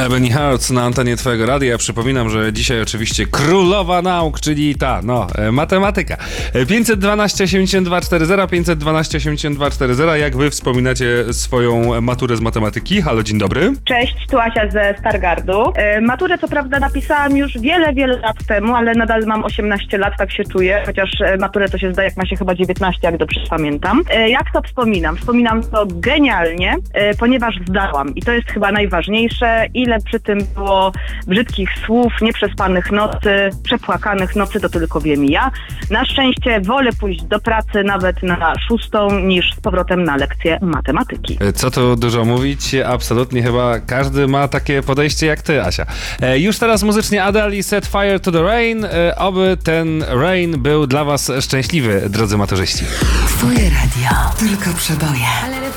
Ebony Hearts na antenie twojego radia. Przypominam, że dzisiaj oczywiście królowa nauk, czyli matematyka. 512 82 40, 512 82 40. Jak wy wspominacie swoją maturę z matematyki? Halo, dzień dobry. Cześć, tu Asia ze Stargardu. Maturę co prawda napisałam już wiele lat temu, ale nadal mam 18 lat, tak się czuję, chociaż maturę to się zdaje, jak ma się chyba 19, jak dobrze pamiętam. Jak to wspominam? Wspominam to genialnie, ponieważ zdałam i to jest chyba najważniejsze. Ile przy tym było brzydkich słów, nieprzespanych nocy, przepłakanych nocy, to tylko wiem ja. Na szczęście wolę pójść do pracy nawet na 6 niż z powrotem na lekcję matematyki. Co tu dużo mówić, absolutnie chyba każdy ma takie podejście jak ty, Asia. Już teraz muzycznie Adele i Set Fire to the Rain. Oby ten rain był dla was szczęśliwy, drodzy maturzyści. Twoje radio, tylko przeboje.